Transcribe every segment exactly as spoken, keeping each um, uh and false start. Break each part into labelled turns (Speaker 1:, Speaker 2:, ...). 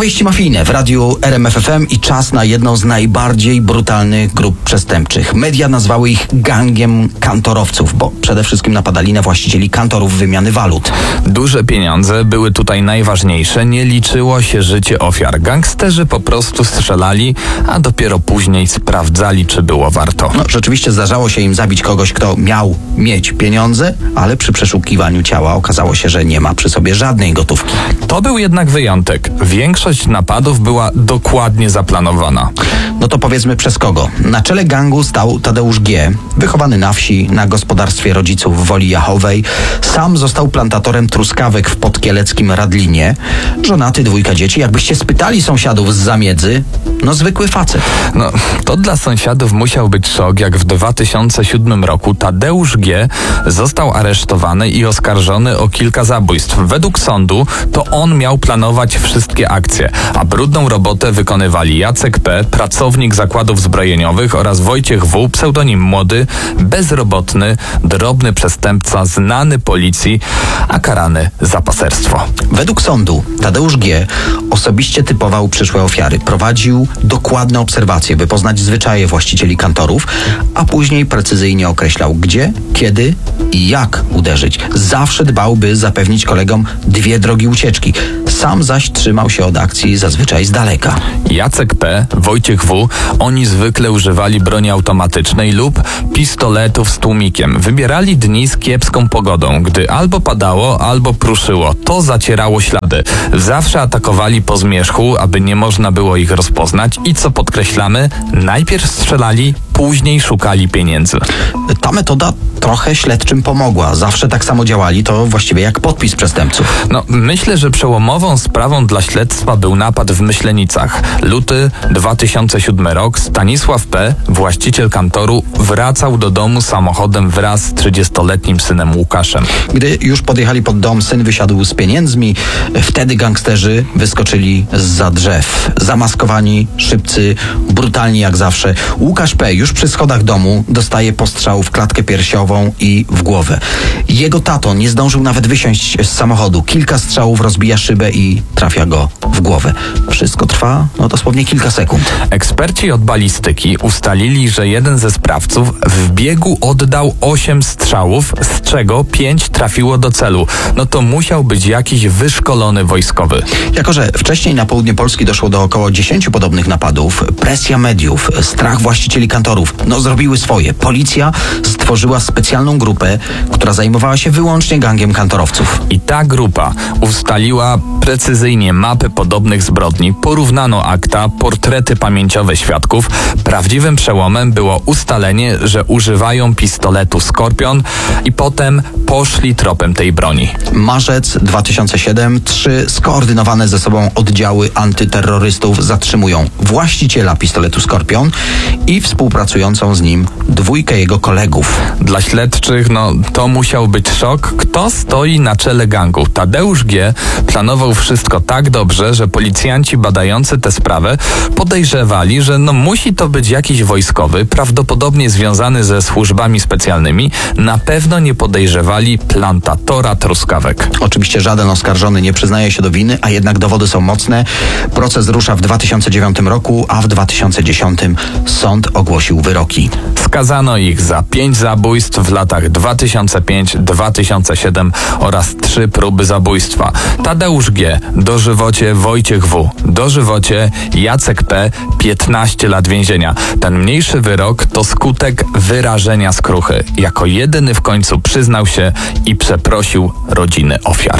Speaker 1: Opowieści mafijne w radiu R M F F M i czas na jedną z najbardziej brutalnych grup przestępczych. Media nazwały ich gangiem kantorowców, bo przede wszystkim napadali na właścicieli kantorów wymiany walut.
Speaker 2: Duże pieniądze były tutaj najważniejsze, nie liczyło się życie ofiar. Gangsterzy po prostu strzelali, a dopiero później sprawdzali, czy było warto.
Speaker 1: No, rzeczywiście zdarzało się im zabić kogoś, kto miał mieć pieniądze, ale przy przeszukiwaniu ciała okazało się, że nie ma przy sobie żadnej gotówki.
Speaker 2: To był jednak wyjątek. Większość napadów była dokładnie zaplanowana.
Speaker 1: No to powiedzmy przez kogo? Na czele gangu stał Tadeusz G., wychowany na wsi, na gospodarstwie rodziców w Woli Jachowej. Sam został plantatorem truskawek w podkieleckim Radlinie. Żonaty, dwójka dzieci. Jakbyście spytali sąsiadów z Zamiedzy, no zwykły facet.
Speaker 2: No, to dla sąsiadów musiał być szok, jak w dwa tysiące siódmym roku Tadeusz G. został aresztowany i oskarżony o kilka zabójstw. Według sądu to on miał planować wszystkie akcje, a brudną robotę wykonywali Jacek P., pracownik zakładów zbrojeniowych, oraz Wojciech W., pseudonim Młody, bezrobotny, drobny przestępca, znany policji, a karany za paserstwo.
Speaker 1: Według sądu Tadeusz G. osobiście typował przyszłe ofiary. Prowadził dokładne obserwacje, by poznać zwyczaje właścicieli kantorów, a później precyzyjnie określał, gdzie, kiedy i jak uderzyć. Zawsze dbał, by zapewnić kolegom dwie drogi ucieczki. Sam zaś trzymał się od akcji zazwyczaj z daleka.
Speaker 2: Jacek P., Wojciech W., oni zwykle używali broni automatycznej lub pistoletów z tłumikiem. Wybierali dni z kiepską pogodą, gdy albo padało, albo pruszyło. To zacierało ślady. Zawsze atakowali po zmierzchu, aby nie można było ich rozpoznać i, co podkreślamy, najpierw strzelali, później szukali pieniędzy.
Speaker 1: Ta metoda trochę śledczym pomogła. Zawsze tak samo działali, to właściwie jak podpis przestępców.
Speaker 2: No, myślę, że przełomową sprawą dla śledztwa był napad w Myślenicach. Luty dwa tysiące siódmy rok. Stanisław P., właściciel kantoru, wracał do domu samochodem wraz z trzydziestoletnim synem Łukaszem.
Speaker 1: Gdy już podjechali pod dom, syn wysiadł z pieniędzmi. Wtedy gangsterzy wyskoczyli zza drzew. Zamaskowani, szybcy, brutalni jak zawsze. Łukasz P. już przy schodach domu dostaje postrzał w klatkę piersiową i w głowę. Jego tato nie zdążył nawet wysiąść z samochodu. Kilka strzałów rozbija szybę i trafia go w głowę. Wszystko trwa no dosłownie kilka sekund.
Speaker 2: Eksperci od balistyki ustalili, że jeden ze sprawców w biegu oddał osiem strzałów, z czego pięć trafiło do celu. No to musiał być jakiś wyszkolony wojskowy.
Speaker 1: Jako że wcześniej na południe Polski doszło do około dziesięciu podobnych napadów, presja mediów, strach właścicieli kantorów, no zrobiły swoje. Policja stworzyła specjalną grupę, która zajmowała się wyłącznie gangiem kantorowców.
Speaker 2: I ta grupa ustaliła precyzyjnie mapy podobnych zbrodni, porównano akta, portrety pamięciowe świadków. Prawdziwym przełomem było ustalenie, że używają pistoletu Skorpion i potem poszli tropem tej broni.
Speaker 1: Marzec dwa tysiące siódmy. Trzy skoordynowane ze sobą oddziały antyterrorystów zatrzymują właściciela pistoletu Skorpion i współpracującą z nim dwójkę jego kolegów.
Speaker 2: Dla śledczych, no to musiał być szok. Kto stoi na czele gangu? Tadeusz G. planował wszystko tak dobrze, że policjanci badający tę sprawę podejrzewali, że no musi to być jakiś wojskowy, prawdopodobnie związany ze służbami specjalnymi. Na pewno nie podejrzewali plantatora truskawek.
Speaker 1: Oczywiście żaden oskarżony nie przyznaje się do winy, a jednak dowody są mocne. Proces rusza w dwa tysiące dziewiątym roku, a w dwa tysiące dziesiątym sąd ogłosił wyroki.
Speaker 2: Skazano ich za pięć zabójstw w latach dwa tysiące piąty do dwa tysiące siódmego oraz trzy próby zabójstwa. Tadeusz G. dożywocie, Wojciech W. dożywocie, Jacek P. piętnaście lat więzienia. Ten mniejszy wyrok to skutek wyrażenia skruchy. Jako jedyny w końcu przyznał się i przeprosił rodziny ofiar.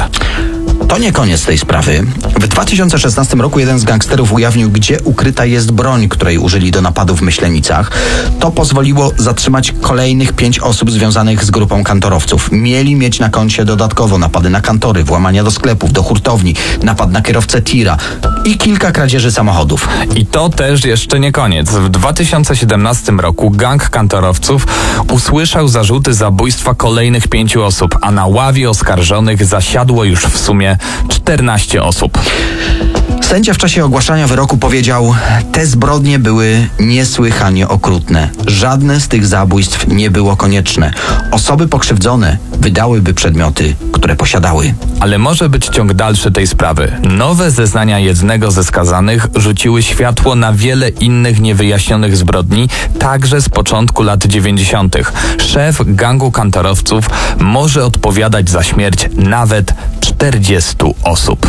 Speaker 1: To nie koniec tej sprawy. W dwa tysiące szesnastym roku jeden z gangsterów ujawnił, gdzie ukryta jest broń, której użyli do napadu w Myślenicach. To pozwoliło zatrzymać kolejnych pięć osób związanych z grupą kantorowców. Mieli mieć na koncie dodatkowo napady na kantory, włamania do sklepów, do hurtowni, napad na kierowcę tira i kilka kradzieży samochodów.
Speaker 2: I to też jeszcze nie koniec. W dwa tysiące siedemnastym roku gang kantorowców usłyszał zarzuty zabójstwa kolejnych pięciu osób, a na ławie oskarżonych zasiadło już w sumie czternaście osób.
Speaker 1: Sędzia w czasie ogłaszania wyroku powiedział: te zbrodnie były niesłychanie okrutne. Żadne z tych zabójstw nie było konieczne. Osoby pokrzywdzone wydałyby przedmioty, które posiadały.
Speaker 2: Ale może być ciąg dalszy tej sprawy. Nowe zeznania jednego ze skazanych rzuciły światło na wiele innych niewyjaśnionych zbrodni, także z początku lat dziewięćdziesiątych. Szef gangu kantorowców może odpowiadać za śmierć nawet czterdziestu osób.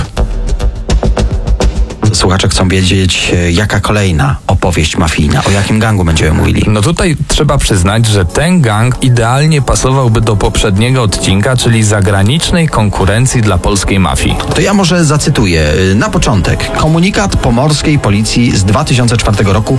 Speaker 1: Słuchacze chcą wiedzieć, jaka kolejna opowieść mafijna, o jakim gangu będziemy mówili.
Speaker 2: No tutaj trzeba przyznać, że ten gang idealnie pasowałby do poprzedniego odcinka, czyli zagranicznej konkurencji dla polskiej mafii.
Speaker 1: To ja może zacytuję na początek komunikat pomorskiej policji z dwa tysiące czwartego roku.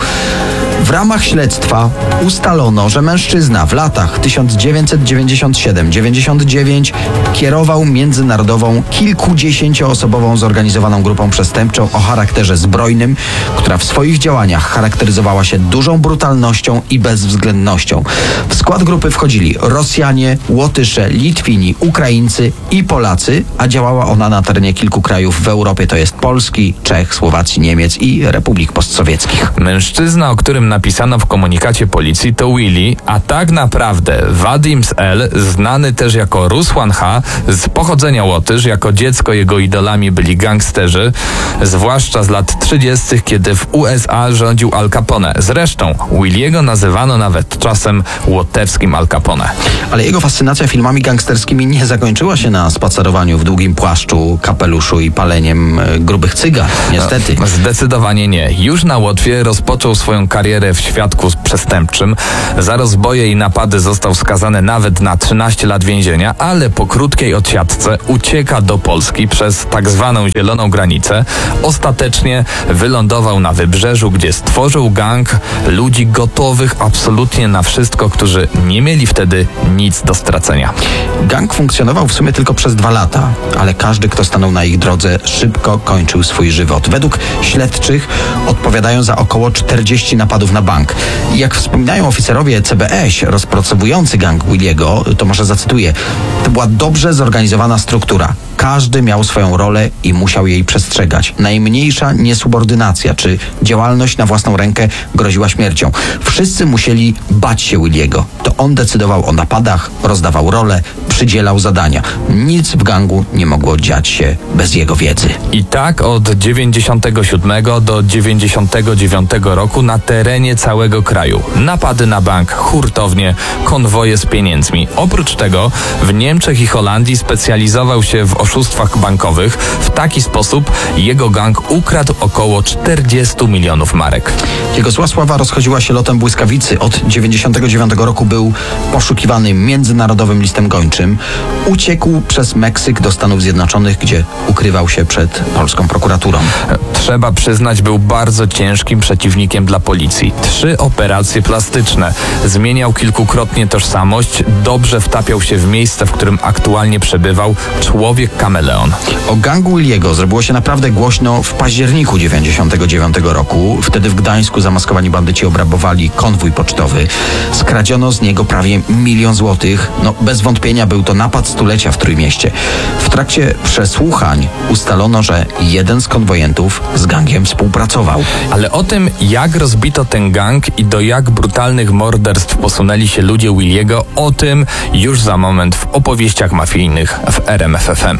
Speaker 1: W ramach śledztwa ustalono, że mężczyzna w latach tysiąc dziewięćset dziewięćdziesiąt siedem do dziewięćdziesiąt dziewięć kierował międzynarodową, kilkudziesięcioosobową zorganizowaną grupą przestępczą o charakterze zbrojnym, która w swoich działaniach charakteryzowała się dużą brutalnością i bezwzględnością. W skład grupy wchodzili Rosjanie, Łotysze, Litwini, Ukraińcy i Polacy, a działała ona na terenie kilku krajów w Europie, to jest Polski, Czech, Słowacji, Niemiec i Republik Postsowieckich.
Speaker 2: Mężczyzna, o którym napisano w komunikacie policji, to Willy, a tak naprawdę Wadim z L, znany też jako Rusłan H, z pochodzenia Łotysz, jako dziecko jego idolami byli gangsterzy, zwłaszcza z lat trzydziestych, kiedy w U S A rządził Al Capone. Zresztą Williego nazywano nawet czasem łotewskim Al Capone.
Speaker 1: Ale jego fascynacja filmami gangsterskimi nie zakończyła się na spacerowaniu w długim płaszczu, kapeluszu i paleniem grubych cygar, niestety.
Speaker 2: No, zdecydowanie nie. Już na Łotwie rozpoczął swoją karierę w świadku przestępczym. Za rozboje i napady został skazany nawet na trzynaście lat więzienia, ale po krótkiej odsiadce ucieka do Polski przez tak zwaną zieloną granicę. Ostatecznie wylądował na Wybrzeżu, gdzie stworzył gang ludzi gotowych absolutnie na wszystko, którzy nie mieli wtedy nic do stracenia.
Speaker 1: Gang funkcjonował w sumie tylko przez dwa lata, ale każdy, kto stanął na ich drodze, szybko kończył swój żywot. Według śledczych odpowiadają za około czterdzieści napadów na bank. I jak wspominają oficerowie C B S rozpracowujący gang Williego, to może zacytuję: to była dobrze zorganizowana struktura. Każdy miał swoją rolę i musiał jej przestrzegać. Najmniejsza niesubordynacja czy działalność na własną rękę groziła śmiercią. Wszyscy musieli bać się Williego. To on decydował o napadach, rozdawał role, przydzielał zadania. Nic w gangu nie mogło dziać się bez jego wiedzy.
Speaker 2: I tak od dziewięćdziesiątego siódmego do dziewięćdziesiątego dziewiątego roku na terenie całego kraju. Napady na bank, hurtownie, konwoje z pieniędzmi. Oprócz tego w Niemczech i Holandii specjalizował się w oszustwach bankowych. W taki sposób jego gang ukradł około czterdziestu milionów marek.
Speaker 1: Jego zła sława rozchodziła się lotem błyskawicy. Od dziewięćdziesiątego dziewiątego roku był poszukiwany międzynarodowym listem gończym. Uciekł przez Meksyk do Stanów Zjednoczonych, gdzie ukrywał się przed polską prokuraturą.
Speaker 2: Trzeba przyznać, był bardzo ciężkim przeciwnikiem dla policji. Trzy operacje plastyczne. Zmieniał kilkukrotnie tożsamość. Dobrze wtapiał się w miejsce, w którym aktualnie przebywał. Człowiek kameleon.
Speaker 1: O gangu Williego zrobiło się naprawdę głośno w październiku dziewięćdziesiątego dziewiątego roku. Wtedy w Gdańsku zamaskowani bandyci obrabowali konwój pocztowy. Skradziono z niego prawie milion złotych. No, bez wątpienia był to napad stulecia w Trójmieście. W trakcie przesłuchań ustalono, że jeden z konwojentów z gangiem współpracował.
Speaker 2: Ale o tym, jak rozbito ten gang i do jak brutalnych morderstw posunęli się ludzie Williego, o tym już za moment w opowieściach mafijnych w R M F F M.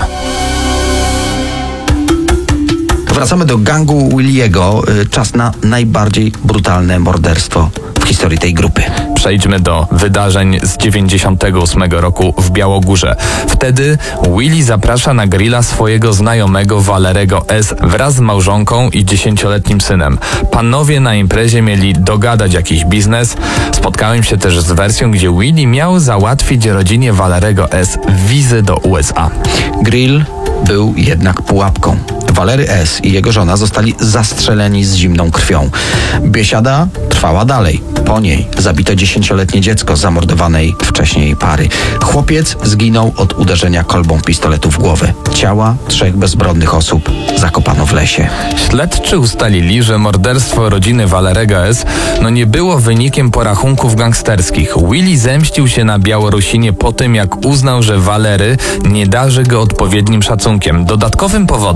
Speaker 1: Wracamy do gangu Williego. Czas na najbardziej brutalne morderstwo w historii tej grupy.
Speaker 2: Przejdźmy do wydarzeń z dziewięćdziesiątego ósmego roku w Białogórze. Wtedy Willy zaprasza na grilla swojego znajomego Walerego S. wraz z małżonką i dziesięcioletnim synem. Panowie na imprezie mieli dogadać jakiś biznes. Spotkałem się też z wersją, gdzie Willy miał załatwić rodzinie Walerego S. wizę do U S A.
Speaker 1: Grill był jednak pułapką. Walery S. i jego żona zostali zastrzeleni z zimną krwią. Biesiada trwała dalej. Po niej zabito dziesięcioletnie dziecko zamordowanej wcześniej pary. Chłopiec zginął od uderzenia kolbą pistoletu w głowę. Ciała trzech bezbronnych osób zakopano w lesie.
Speaker 2: Śledczy ustalili, że morderstwo rodziny Walerego S. no nie było wynikiem porachunków gangsterskich. Willy zemścił się na Białorusinie po tym, jak uznał, że Walery nie darzy go odpowiednim szacunkiem. Dodatkowym powodem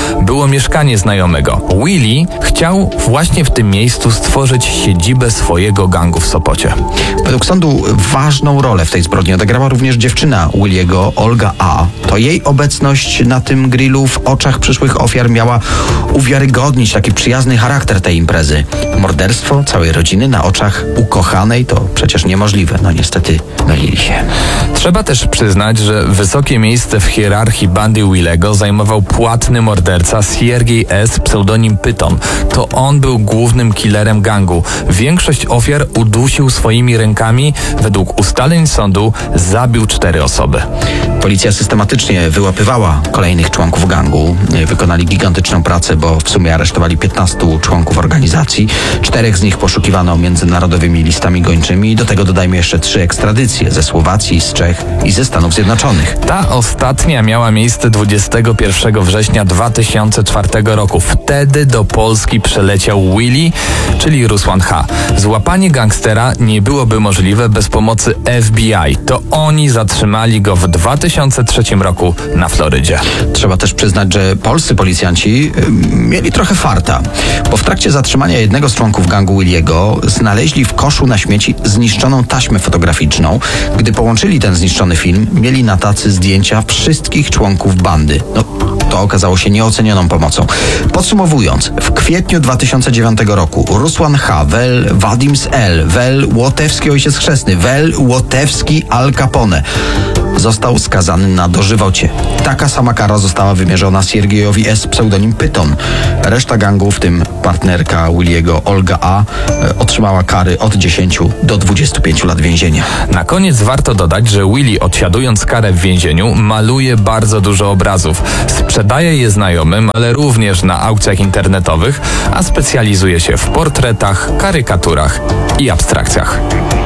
Speaker 2: było mieszkanie znajomego. Willie chciał właśnie w tym miejscu stworzyć siedzibę swojego gangu w Sopocie.
Speaker 1: Według sądu ważną rolę w tej zbrodni odegrała również dziewczyna Williego, Olga A. To jej obecność na tym grillu w oczach przyszłych ofiar miała uwiarygodnić taki przyjazny charakter tej imprezy. Morderstwo całej rodziny na oczach ukochanej to przecież niemożliwe. No niestety mylili się.
Speaker 2: Trzeba też przyznać, że wysokie miejsce w hierarchii bandy Willego zajmował płatny morderca Siergiej S., pseudonim Pyton. To on był głównym killerem gangu. Większość ofiar udusił swoimi rękami. Według ustaleń sądu zabił cztery osoby.
Speaker 1: Policja systematycznie wyłapywała kolejnych członków gangu. Wykonali gigantyczną pracę, bo w sumie aresztowali piętnastu członków organizacji. Czterech z nich poszukiwano międzynarodowymi listami gończymi. Do tego dodajmy jeszcze trzy ekstradycje ze Słowacji, z Czech i ze Stanów Zjednoczonych.
Speaker 2: Ta ostatnia miała miejsce dwudziestego pierwszego września dwa tysiące czwartego roku. Wtedy do Polski przeleciał Willie, czyli Rusłan H. Złapanie gangstera nie byłoby możliwe bez pomocy F B I. To oni zatrzymali go w dwa tysiące trzecim roku na Florydzie.
Speaker 1: Trzeba też przyznać, że polscy policjanci y, mieli trochę farta, bo w trakcie zatrzymania jednego z członków gangu Williego znaleźli w koszu na śmieci zniszczoną taśmę fotograficzną. Gdy połączyli ten zniszczony film, mieli na tacy zdjęcia wszystkich członków bandy. No, to okazało się nieocenioną pomocą. Podsumowując, w kwietniu dwa tysiące dziewiątego roku Rusłan H., Wel Wadims L., Wel Łotewski ojciec chrzestny, Wel Łotewski Al Capone został skazany na dożywocie. Taka sama kara została wymierzona Siergiejowi S., pseudonim Pyton. Reszta gangu, w tym partnerka Williego, Olga A., otrzymała kary od dziesięciu do dwudziestu pięciu lat więzienia.
Speaker 2: Na koniec warto dodać, że Willie, odsiadując karę w więzieniu, maluje bardzo dużo obrazów. Sprzedaje je znajomym, ale również na aukcjach internetowych, a specjalizuje się w portretach, karykaturach i abstrakcjach.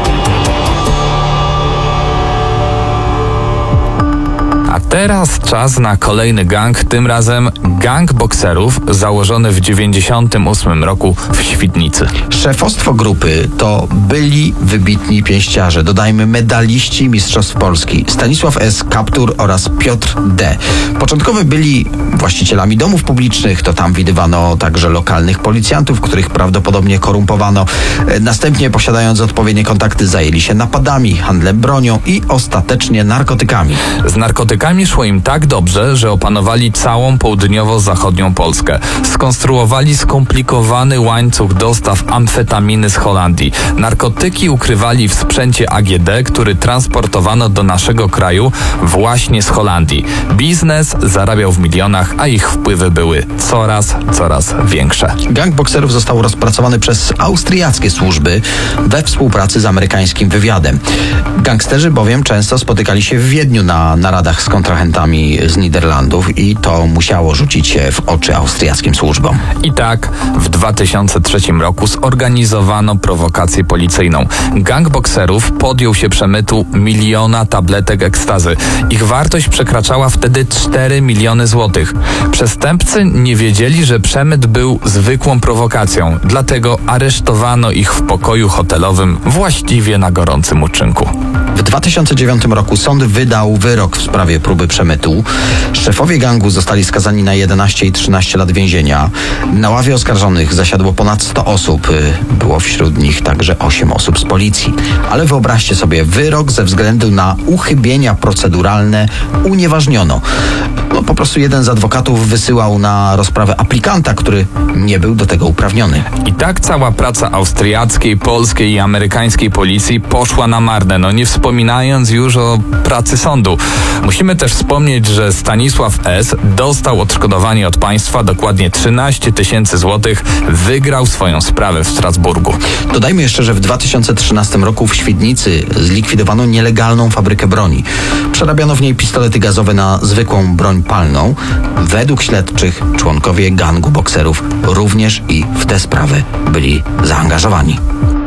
Speaker 2: A teraz czas na kolejny gang, tym razem gang bokserów założony w dziewięćdziesiątym ósmym roku w Świdnicy.
Speaker 1: Szefostwo grupy to byli wybitni pięściarze, dodajmy medaliści Mistrzostw Polski, Stanisław S. Kaptur oraz Piotr D. Początkowo byli właścicielami domów publicznych, to tam widywano także lokalnych policjantów, których prawdopodobnie korumpowano. Następnie, posiadając odpowiednie kontakty, zajęli się napadami, handlem bronią i ostatecznie narkotykami.
Speaker 2: Z narkotykami szło im tak dobrze, że opanowali całą południowo-zachodnią Polskę. Skonstruowali skomplikowany łańcuch dostaw amfetaminy z Holandii. Narkotyki ukrywali w sprzęcie A G D, który transportowano do naszego kraju właśnie z Holandii. Biznes zarabiał w milionach, a ich wpływy były coraz, coraz większe.
Speaker 1: Gang bokserów został rozpracowany przez austriackie służby we współpracy z amerykańskim wywiadem. Gangsterzy bowiem często spotykali się w Wiedniu na naradach z kontrahentami z Niderlandów i to musiało rzucić się w oczy austriackim służbom.
Speaker 2: I tak w dwa tysiące trzecim roku zorganizowano prowokację policyjną. Gang bokserów podjął się przemytu miliona tabletek ekstazy. Ich wartość przekraczała wtedy cztery miliony złotych. Przestępcy nie wiedzieli, że przemyt był zwykłą prowokacją, dlatego aresztowano ich w pokoju hotelowym właściwie na gorącym uczynku.
Speaker 1: W dwa tysiące dziewiątym roku sąd wydał wyrok w sprawie próby przemytu. Szefowie gangu zostali skazani na jedenaście i trzynaście lat więzienia. Na ławie oskarżonych zasiadło ponad sto osób. Było wśród nich także osiem osób z policji. Ale wyobraźcie sobie, wyrok ze względu na uchybienia proceduralne unieważniono. No, po prostu jeden z adwokatów wysyłał na rozprawę aplikanta, który nie był do tego uprawniony.
Speaker 2: I tak cała praca austriackiej, polskiej i amerykańskiej policji poszła na marne, no nie wspominając już o pracy sądu. Musimy też wspomnieć, że Stanisław S. dostał odszkodowanie od państwa, dokładnie trzynaście tysięcy złotych, wygrał swoją sprawę w Strasburgu.
Speaker 1: Dodajmy jeszcze, że w dwa tysiące trzynastym roku w Świdnicy zlikwidowano nielegalną fabrykę broni. Przerabiano w niej pistolety gazowe na zwykłą broń palną. Według śledczych członkowie gangu bokserów również i w tę sprawę byli zaangażowani.